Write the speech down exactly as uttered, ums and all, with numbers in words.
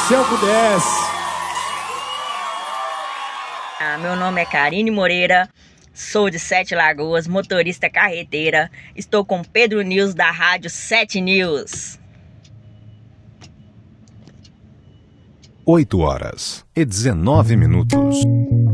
se eu pudesse. Ah, meu nome é Karine Moreira, sou de Sete Lagoas, motorista carreteira. Estou com Pedro News da Rádio Sete News. oito horas e dezenove minutos.